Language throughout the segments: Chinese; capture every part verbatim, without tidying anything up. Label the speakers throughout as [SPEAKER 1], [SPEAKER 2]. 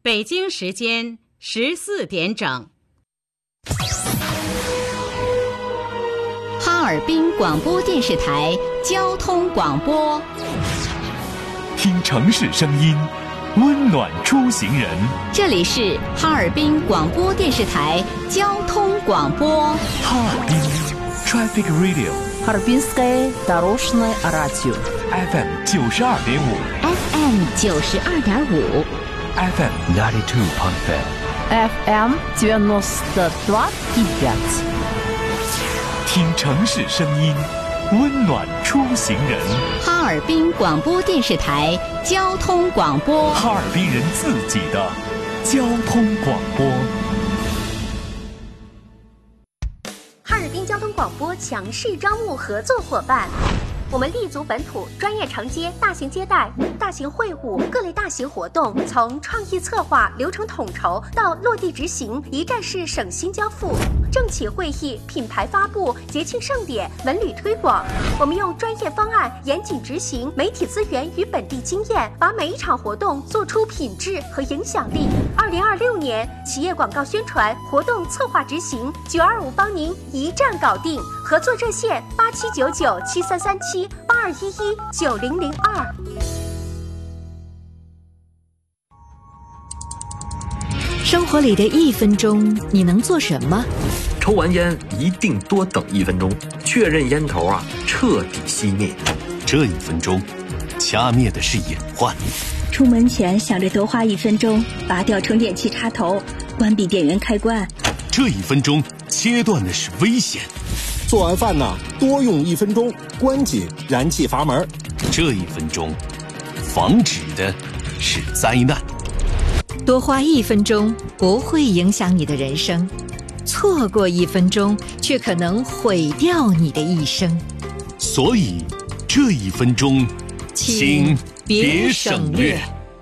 [SPEAKER 1] 北京时间十四点整。
[SPEAKER 2] 哈尔滨广播电视台交通广播，
[SPEAKER 3] 听城市声音，温暖出行人。
[SPEAKER 2] 这里是哈尔滨广播电视台交通广播。
[SPEAKER 3] 哈尔滨 Traffic Radio，
[SPEAKER 4] Харбинское дорожное радио
[SPEAKER 3] F M 九十二点五
[SPEAKER 2] F M 九十二点五
[SPEAKER 3] F M ninety two point five
[SPEAKER 4] F M девяносто два и пять。
[SPEAKER 3] 听城市声音，温暖出行人。
[SPEAKER 2] 哈尔滨广播电视台交通广播，
[SPEAKER 3] 哈尔滨人自己的交通广播。
[SPEAKER 5] 哈尔滨交通广播强势招募合作伙伴。我们立足本土，专业承接大型接待、大型会晤、各类大型活动，从创意策划、流程统筹到落地执行，一站式省心交付。政企会议、品牌发布、节庆盛典、文旅推广，我们用专业方案严谨执行，媒体资源与本地经验，把每一场活动做出品质和影响力。二零二六年企业广告宣传活动策划执行，九二五帮您一站搞定。合作热线八七九九七三三七八二一一九零零二。
[SPEAKER 2] 生活里的一分钟，你能做什么？
[SPEAKER 6] 抽完烟一定多等一分钟，确认烟头啊彻底熄灭。
[SPEAKER 7] 这一分钟，掐灭的是隐患。
[SPEAKER 8] 出门前想着多花一分钟，拔掉充电器插头，关闭电源开关。
[SPEAKER 7] 这一分钟，切断的是危险。
[SPEAKER 9] 做完饭呢，多用一分钟，关紧燃气阀门。
[SPEAKER 7] 这一分钟，防止的是灾难。
[SPEAKER 2] 多花一分钟不会影响你的人生，错过一分钟却可能毁掉你的一生。
[SPEAKER 7] 所以，这一分钟，请别省略。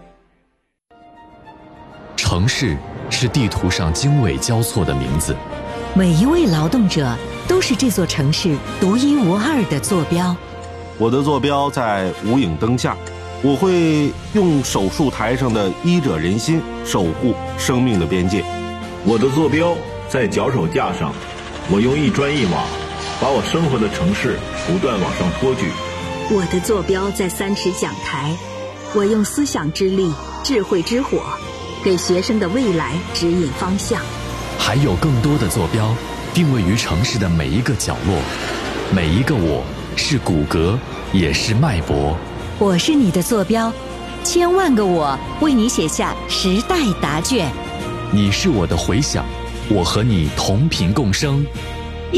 [SPEAKER 10] 城市是地图上经纬交错的名字，
[SPEAKER 2] 每一位劳动者都是这座城市独一无二的坐标。
[SPEAKER 9] 我的坐标在无影灯下，我会用手术台上的医者仁心守护生命的边界。
[SPEAKER 11] 我的坐标在脚手架上，我用一砖一瓦把我生活的城市不断往上托举。
[SPEAKER 8] 我的坐标在三尺讲台，我用思想之力、智慧之火给学生的未来指引方向。
[SPEAKER 10] 还有更多的坐标定位于城市的每一个角落，每一个我是骨骼，也是脉搏。
[SPEAKER 2] 我是你的坐标，千万个我为你写下时代答卷。
[SPEAKER 10] 你是我的回响，我和你同频共生，